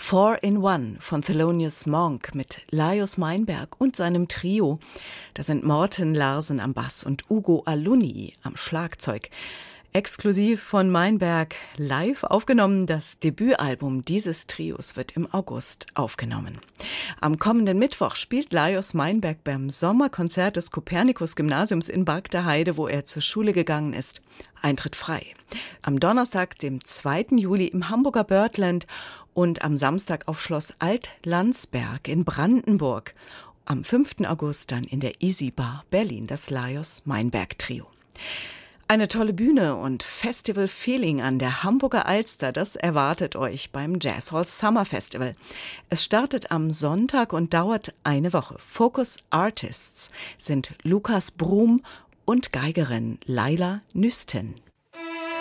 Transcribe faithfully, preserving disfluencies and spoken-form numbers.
Four in One von Thelonious Monk mit Lajos Meinberg und seinem Trio. Da sind Morten Larsen am Bass und Ugo Alunni am Schlagzeug. Exklusiv von Meinberg live aufgenommen. Das Debütalbum dieses Trios wird im August aufgenommen. Am kommenden Mittwoch spielt Lajos Meinberg beim Sommerkonzert des Kopernikus-Gymnasiums in Barg der Heide, wo er zur Schule gegangen ist. Eintritt frei. Am Donnerstag, dem zweiten Juli im Hamburger Birdland und am Samstag auf Schloss Alt-Landsberg in Brandenburg. Am fünften August dann in der Easy Bar Berlin, das Lajos Meinberg Trio. Eine tolle Bühne und Festival-Feeling an der Hamburger Alster, das erwartet euch beim Jazz Hall Summer Festival. Es startet am Sonntag und dauert eine Woche. Focus Artists sind Lukas Brum und Geigerin Laila Nüsten.